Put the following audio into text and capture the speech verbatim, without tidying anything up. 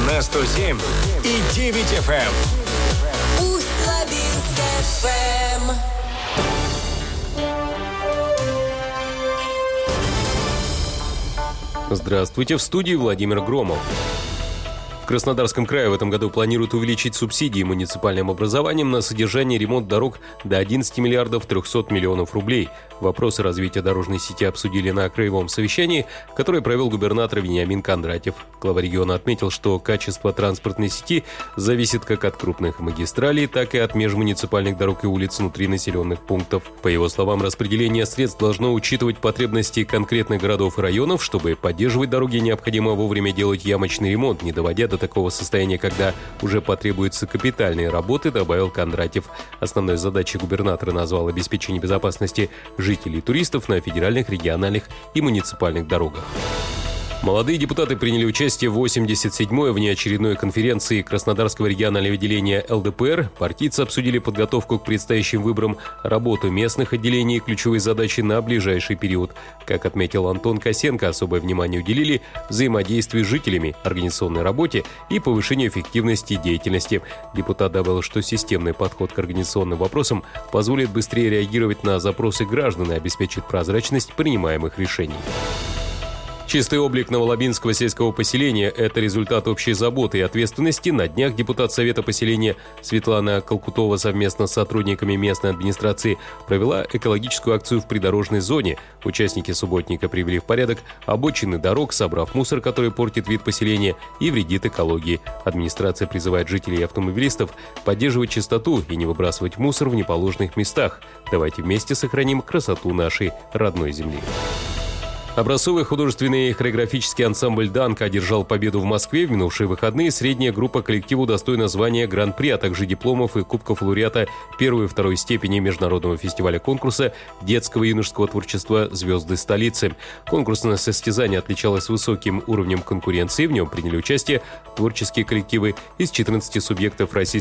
на сто семь и девять эф эм. Усть-Лабинск эф эм. Здравствуйте, в студии Владимир Громов. В Краснодарском крае в этом году планируют увеличить субсидии муниципальным образованиям на содержание и ремонт дорог до одиннадцати миллиардов трехсот миллионов рублей. Вопросы развития дорожной сети обсудили на краевом совещании, которое провел губернатор Вениамин Кондратьев. Глава региона отметил, что качество транспортной сети зависит как от крупных магистралей, так и от межмуниципальных дорог и улиц внутри населенных пунктов. По его словам, распределение средств должно учитывать потребности конкретных городов и районов. Чтобы поддерживать дороги, необходимо вовремя делать ямочный ремонт, не доводя до такого состояния, когда уже потребуются капитальные работы, добавил Кондратьев. Основной задачей губернатора назвал обеспечение безопасности жителей и туристов на федеральных, региональных и муниципальных дорогах. Молодые депутаты приняли участие в восемьдесят седьмой внеочередной конференции Краснодарского регионального отделения эл дэ пэ эр. Партийцы обсудили подготовку к предстоящим выборам, работу местных отделений и ключевые задачи на ближайший период. Как отметил Антон Косенко, особое внимание уделили взаимодействию с жителями, организационной работе и повышению эффективности деятельности. Депутат добавил, что системный подход к организационным вопросам позволит быстрее реагировать на запросы граждан и обеспечит прозрачность принимаемых решений. Чистый облик новолабинского сельского поселения – это результат общей заботы и ответственности. На днях депутат Совета поселения Светлана Колкутова совместно с сотрудниками местной администрации провела экологическую акцию в придорожной зоне. Участники субботника привели в порядок обочины дорог, собрав мусор, который портит вид поселения и вредит экологии. Администрация призывает жителей и автомобилистов поддерживать чистоту и не выбрасывать мусор в неположенных местах. Давайте вместе сохраним красоту нашей родной земли. Образцовый художественный хореографический ансамбль «Данка» одержал победу в Москве. В минувшие выходные средняя группа коллектива удостоена звания Гран-при, а также дипломов и кубков лауреата первой и второй степени международного фестиваля конкурса детского и юношеского творчества «Звезды столицы». Конкурсное состязание отличалось высоким уровнем конкуренции. В нем приняли участие творческие коллективы из четырнадцати субъектов российской